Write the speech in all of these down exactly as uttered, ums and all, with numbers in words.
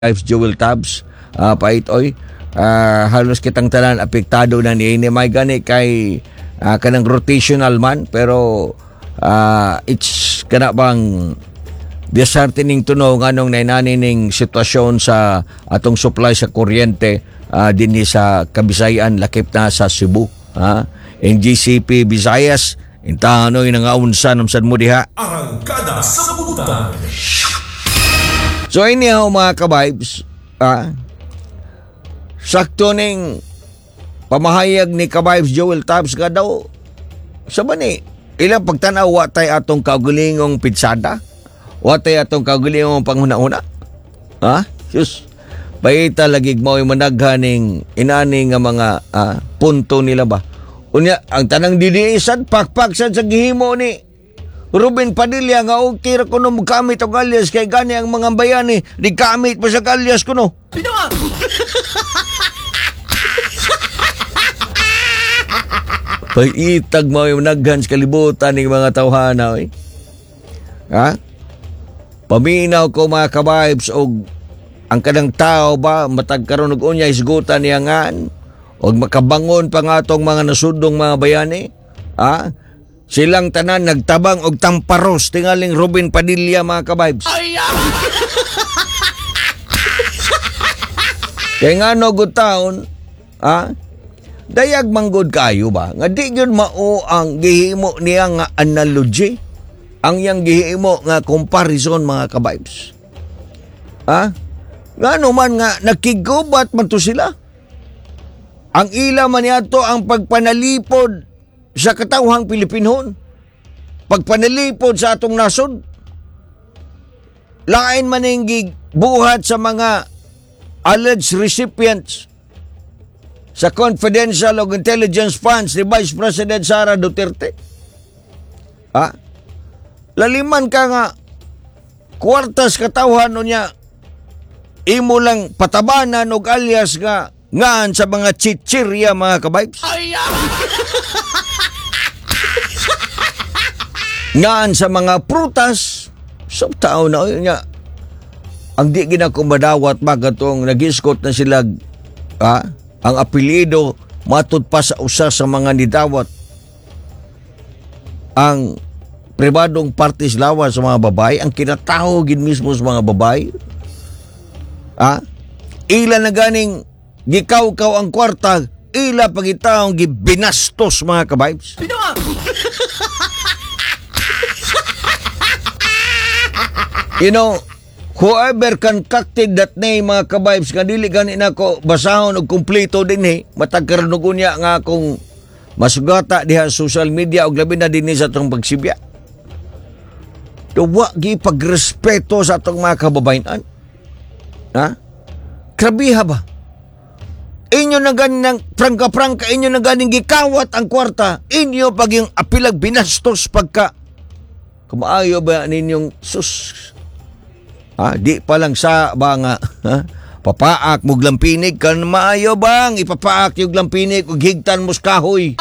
Lives Jewel Tabs uh, paitoy uh, halos kitang tanan apektado na ni ini may gani kay uh, kanang rotational man pero uh, it's kana bang disheartening to know nganong nainani ning sitwasyon sa atong supply sa kuryente uh, dinhi sa Kabisayan lakip na sa Cebu ha N G C P Visayas intanoy nangaunsa namsad mo diha Arangkada sa Kabutan. So anyhow mga ka-vibes, ah, sakto ning pamahayag ni ka-vibes Joel Tabs ka daw, sa ba ni, ilang pagtanaw watay atong kaugulingong pitsada? Watay atong kaugulingong panghuna-una? Ha? Sus, bayita lagig mo yung managhaning inani nga mga ah, punto nila ba? Unya, ang tanang didiisan, pakpaksan sa gihimo ni Ruben Padilla nga okay ra kuno magamit og alias kay gani ang mga bayani di gamit pa sa alias kuno. Pinawa. Pag-itag mo yung naghan sa kalibutan ng mga tawhana eh. Ha? Paminaw ko mga ka-vibes og ang kanang tao ba matag karon og unya isgutan niya ngan og makabangon pa nga atong mga nasudong mga bayani. Ha? Silang tanan nagtabang og tamparos tingaling Ruben Padilla mga ka-vibes. Kaya nga no good taon, ha? Dayag manggod kayo ba? Nga di yun mao ang gihimo niya nga analogy. Ang yang gihimo nga comparison mga ka-vibes. Ha? Nga naman nga nakigubat man to sila. Ang ila man yato ang pagpanalipod sa katawhang Pilipinon, pagpanalipod sa atong nasod, lain man ang buhat sa mga alleged recipients sa confidential o intelligence funds ni Vice President Sara Duterte. Ha? Laliman ka nga, kwartas katawhan o niya, imo lang patabanan o alias nga, ngaan sa mga chichirya mga kabibes. Ngaan sa mga prutas sa tao na yun niya ang di ginakumadawat magatong nagiskot na sila ha, ang apelido matud pa sa usa sa mga nidawat ang pribadong partis lawas sa mga babae ang kinataho gid mismo sa mga babae ha ila na ganing gikaw-kaw ang kwarta ila pagitaong gibinastos mga kabibes. You know, whoever concocted that name, mga kabibes, nga dili ganin ako basahon og kumpleto din eh. Matag karon niya nga akong masugata diha sa social media og labi na dinhi sa atong pagsibya. Duwa gi pagrespeto sa atong mga kababayan. Ha? Krabiha ba? Inyo na ganin ng prangka-prangka, inyo na ganin gikawat ang kwarta, inyo pag yung apilag binastos pagka kumaayo ba ninyong sus? Ha, di pa lang sa ba nga, ha? Papaak mo glampinig kan maayo bang ipapaak yung glampinig ug higtan mo sa kahoy.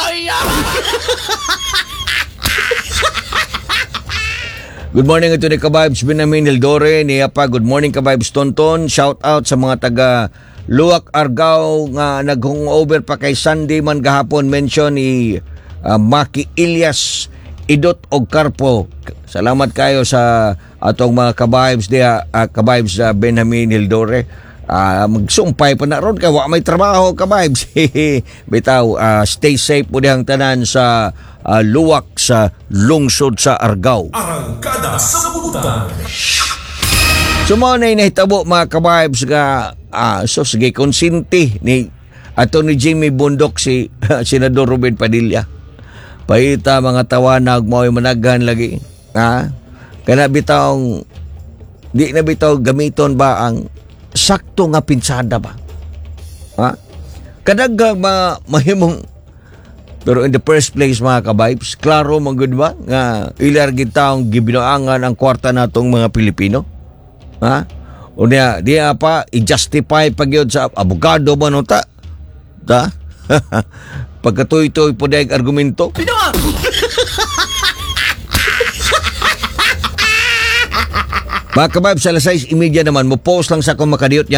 Good morning ito ni ka-vibes Benjamin Hildore niya pa. Good morning ka-vibes Tonton. Shout out sa mga taga Luwak Argao nga nag-hungover pa kay Sunday man gahapon mention ni uh, Maki Ilyas Idot og Carpo. Salamat kayo sa atong mga ka-vibes diha, uh, ka-vibes uh, Benjamin Hildore. Uh, magsumpay pa na ron kay wa may trabaho ka-vibes. Bitaw, uh, stay safe po dihang tanan sa uh, Luwak sa lungsod sa Argao. Arangkada sa Kabutan. Sumo na inahitabo mga ka-vibes nga uh, so sige konsinti ni ato ni Jimmy Bundok si uh, Senador Ruben Padilla. Pahita mga tawanag mo ay managhan lagi. Ha? Kana bitawng di na bitaw gamiton ba ang sakto nga pinsada ba? Ha? Kadaghan mga mahimong pero in the first place mga ka-vibes, klaro man gud ba nga ilar gid taong gibinoangan ang kwarta natong mga Pilipino? Ha? Unya di apa i-justify pagyod sa abogado man ta? Ta? Pagkatoy-toy po dahil argumento. Mga kabayab, sa alas sais imedya naman, mo post lang sa akong makadiyot niya